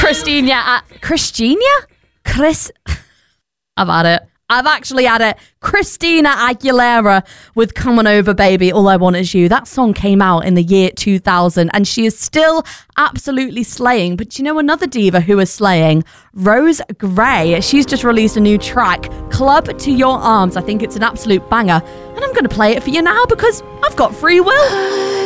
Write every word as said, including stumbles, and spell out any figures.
Christina, uh, Christina? Chris, I've had it. I've actually had it. Christina Aguilera with Come On Over Baby, All I Want Is You. That song came out in the year two thousand and she is still absolutely slaying. But do you know another diva who is slaying? Rose Gray. She's just released a new track, Club to Your Arms. I think it's an absolute banger. And I'm going to play it for you now because I've got free will.